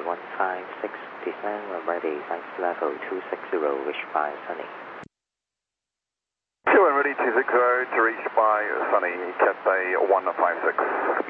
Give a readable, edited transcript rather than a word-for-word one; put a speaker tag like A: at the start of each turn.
A: 156, descend when ready, thanks level 260, reach by Sunny.
B: When ready, 260 to reach by Sunny, Cathay 156.